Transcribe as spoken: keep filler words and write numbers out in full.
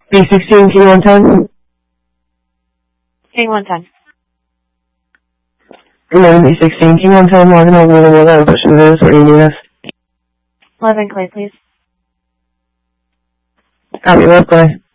B sixteen, King one ten. King one ten. Good morning, B sixteen, King one ten, logging over the weather. What should it is? What do you need us? eleven Clay, please. Copy, left Clay.